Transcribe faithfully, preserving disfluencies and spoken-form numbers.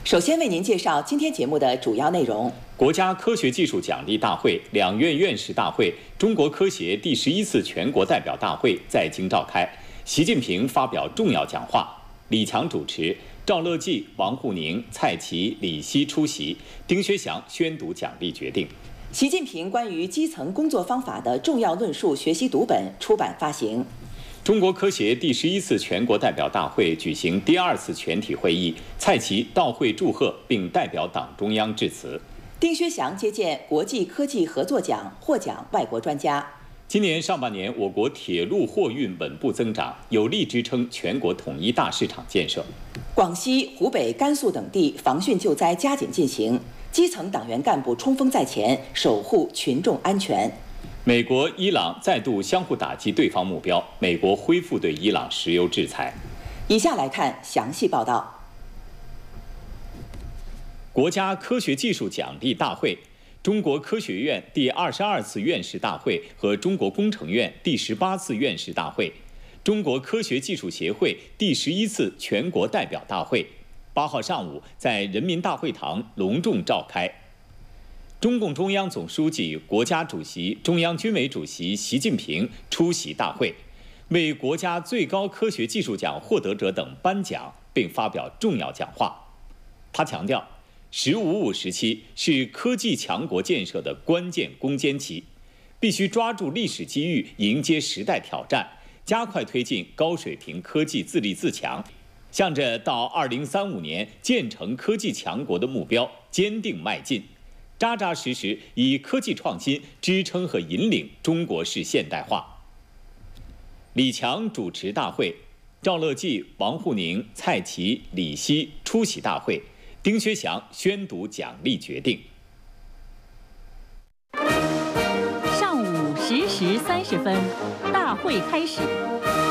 首先为您介绍今天节目的主要内容。 国家科学技术奖励大会、两院院士大会、中国科协第十一次全国代表大会在京召开，习近平发表重要讲话，李强主持，赵乐际、王沪宁、蔡奇、李希出席，丁薛祥宣读奖励决定。 习近平关于基层工作方法的重要论述学习读本出版发行。 中国科协第十一次全国代表大会举行第二次全体会议，蔡奇到会祝贺并代表党中央致辞。 丁薛祥接见国际科技合作奖获奖外国专家。 今年上半年，我国铁路货运稳步增长，有力支撑全国统一大市场建设。 广西、湖北、甘肃等地防汛救灾加紧进行，基层党员干部冲锋在前，守护群众安全。 美国、伊朗再度相互打击对方目标，美国恢复对伊朗石油制裁。 以下来看详细报道。 国家科学技术奖励大会、中国科学院第二十二次院士大会和中国工程院第十八次院士大会、中国科学技术协会第十一次全国代表大会，八号上午在人民大会堂隆重召开。中共中央总书记、国家主席、中央军委主席习近平出席大会，为国家最高科学技术奖获得者等颁奖，并发表重要讲话。他强调，“十五五”时期是科技强国建设的关键攻坚期，必须抓住历史机遇，迎接时代挑战，加快推进高水平科技自立自强，向着到二零三五年建成科技强国的目标坚定迈进。扎扎实实以科技创新支撑和引领中国式现代化。李强主持大会，赵乐际、王沪宁、蔡奇、李希出席大会，丁薛祥宣读奖励决定。 上午十时三十分，大会开始。